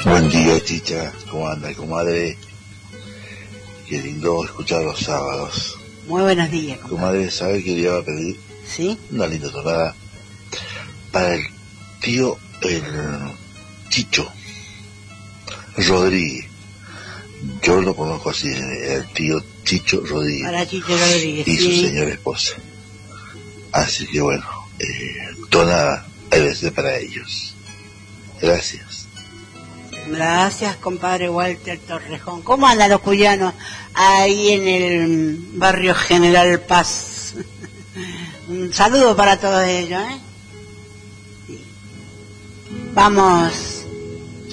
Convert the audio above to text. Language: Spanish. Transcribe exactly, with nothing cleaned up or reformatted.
Buen día, Chicha. ¿Cómo anda, comadre? Qué lindo escuchar los sábados. Muy buenos días, compadre. Comadre, ¿sabe qué le iba a pedir? ¿Sí? Una linda tonada para el tío, el Chicho Rodríguez. Yo lo conozco así, el tío Chicho Rodríguez. Para Chicho Rodríguez, y sí. su señora esposa. Así que bueno, eh, tonada debe ser para ellos. Gracias. Gracias, compadre Walter Torrejón. ¿Cómo andan los cuyanos ahí en el barrio General Paz? Un saludo para todos ellos, ¿eh? Sí. Vamos